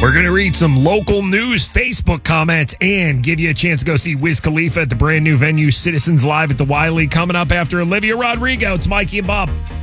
We're going to read some local news Facebook comments and give you a chance to go see Wiz Khalifa at the brand new venue Citizens Live at the Wiley coming up after Olivia Rodrigo. It's Mikey and Bob.